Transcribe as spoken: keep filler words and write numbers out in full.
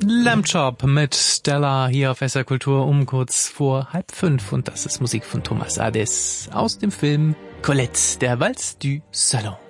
Lamb Chop mit Stella hier auf S R Kultur um kurz vor halb fünf. Und das ist Musik von Thomas Adès aus dem Film Colette, der Walz du Salon.